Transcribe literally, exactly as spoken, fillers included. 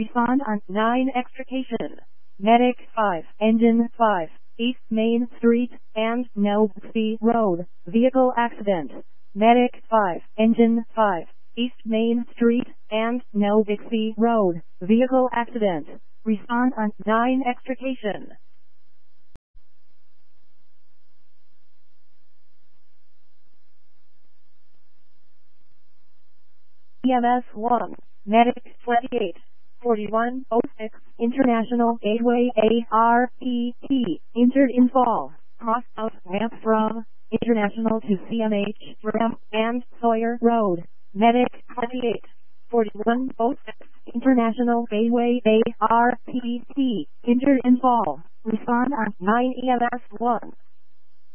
Respond on nine extrication. Medic five, Engine five, East Main Street and Novi Road, vehicle accident. Medic five, Engine five, East Main Street and Novi Road, vehicle accident. Respond on nine extrication. E M S one, Medic twenty-eight, forty-one oh six, International Gateway A R P T, injured in fall, cross out ramp from International to C M H ramp and Sawyer Road. Medic twenty-eight, forty-one oh six, International Gateway A R P T, injured in fall. Respond on nine E M S one.